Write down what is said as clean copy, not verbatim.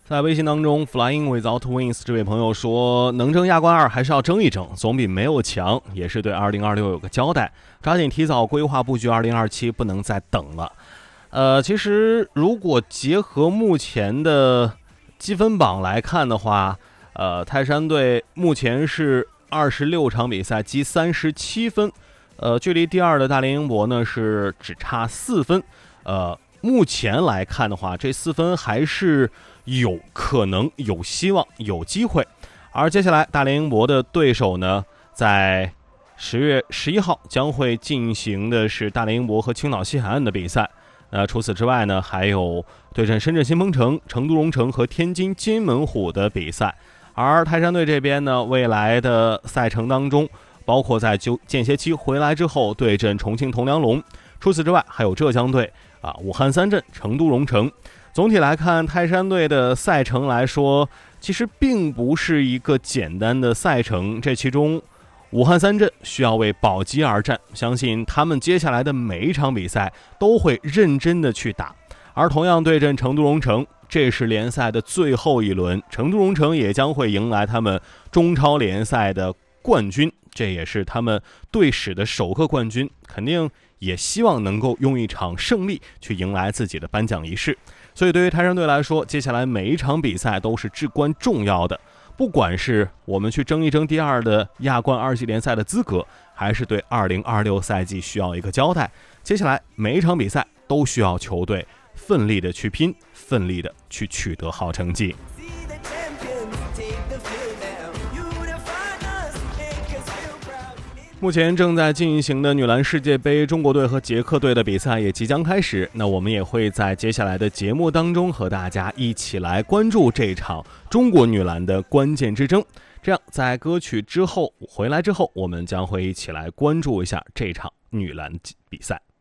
在微信当中 Flying Without Wings 这位朋友说，能争亚冠2还是要争一争，总比没有强，也是对2026有个交代，抓紧提早规划布局2027，不能再等了。其实如果结合目前的积分榜来看的话，泰山队目前是26场比赛积37分，距离第二的大连英博呢是只差4分。目前来看的话，这4分还是有可能、有希望、有机会。而接下来大连英博的对手呢，在10月11号将会进行的是大连英博和青岛西海岸的比赛。除此之外呢，还有对阵深圳新鹏城、成都蓉城和天津津门虎的比赛。而泰山队这边呢，未来的赛程当中，包括在间歇期回来之后对阵重庆铜梁龙。除此之外，还有浙江队武汉三镇、成都蓉城。总体来看，泰山队的赛程来说，其实并不是一个简单的赛程。这其中，武汉三镇需要为保级而战，相信他们接下来的每一场比赛都会认真的去打。而同样对阵成都蓉城，这是联赛的最后一轮，成都蓉城也将会迎来他们中超联赛的冠军，这也是他们队史的首个冠军，肯定也希望能够用一场胜利去迎来自己的颁奖仪式。所以对于泰山队来说，接下来每一场比赛都是至关重要的，不管是我们去争一争第二的亚冠2级联赛的资格，还是对2026赛季需要一个交代，接下来每一场比赛都需要球队奋力的去拼，奋力的去取得好成绩。目前正在进行的女篮世界杯，中国队和捷克队的比赛也即将开始，那我们也会在接下来的节目当中和大家一起来关注这场中国女篮的关键之争。这样在歌曲之后回来之后，我们将会一起来关注一下这场女篮比赛。